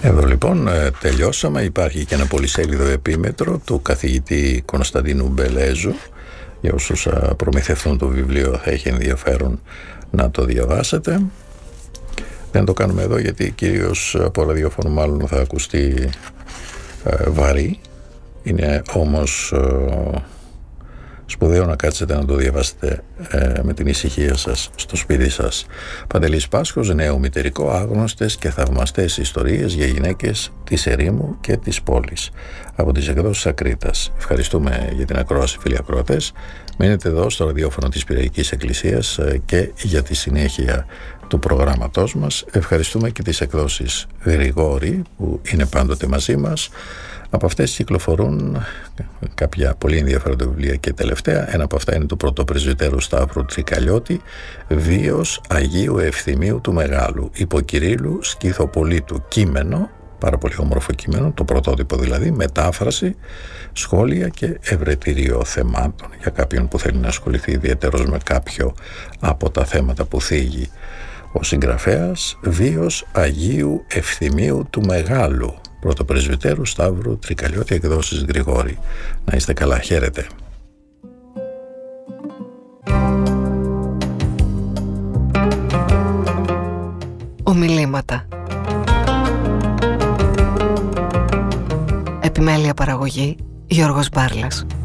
Εδώ λοιπόν τελειώσαμε. Υπάρχει και ένα πολυσέλιδο επίμετρο του καθηγητή Κωνσταντίνου Μπελέζου. Για όσους προμηθευτούν το βιβλίο θα έχει ενδιαφέρον να το διαβάσετε. Δεν το κάνουμε εδώ γιατί κυρίως από ραδιόφωνο μάλλον θα ακουστεί βαρύ. Είναι όμως σπουδαίο να κάτσετε να το διαβάσετε με την ησυχία σας στο σπίτι σας. Παντελής Πάσχος, νέο μητερικό, άγνωστες και θαυμαστές ιστορίες για γυναίκες της ερήμου και της πόλης, από τις εκδόσεις Ακρίτας. Ευχαριστούμε για την ακρόαση, φίλοι ακροατές. Μείνετε εδώ στο ραδιόφωνο της Πυραϊκής Εκκλησίας και για τη συνέχεια του προγράμματός μας. Ευχαριστούμε και τις εκδόσεις Γρηγόρη που είναι πάντοτε μαζί μας. Από αυτές κυκλοφορούν κάποια πολύ ενδιαφέροντα βιβλία και τελευταία. Ένα από αυτά είναι του πρωτοπρεσβυτέρου Σταύρου Τρικαλιώτη, «Βίος Αγίου Ευθυμίου του Μεγάλου», υποκυρίλου Σκυθοπολίτου, κείμενο, πάρα πολύ όμορφο κείμενο, το πρωτότυπο δηλαδή, μετάφραση, σχόλια και ευρετήριο θεμάτων για κάποιον που θέλει να ασχοληθεί ιδιαίτερος με κάποιο από τα θέματα που θίγει ο συγγραφέας. «Βίος Αγίου Ευθυμίου του Μεγάλου», πρωτοπρεσβυτέρου Σταύρου Τρικαλιώτη, εκδόσεις Γρηγόρη. Να είστε καλά, χαίρετε. Ομιλήματα. Επιμέλεια παραγωγή Γιώργος Μπάρλας.